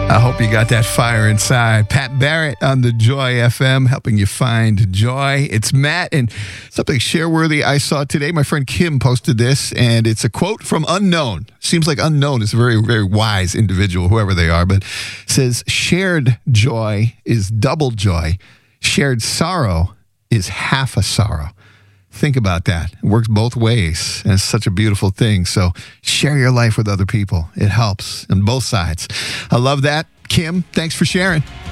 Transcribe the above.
I hope you got that fire inside. Pat Barrett on the Joy FM, helping you find joy. It's Matt, and something share-worthy I saw today. My friend Kim posted this, and it's a quote from Unknown. Seems like Unknown is a very, very wise individual, whoever they are, but it says, shared joy is double joy. Shared sorrow is half a sorrow. Think about that. It works both ways, and it's such a beautiful thing. So share your life with other people. It helps on both sides. I love that. Kim, thanks for sharing.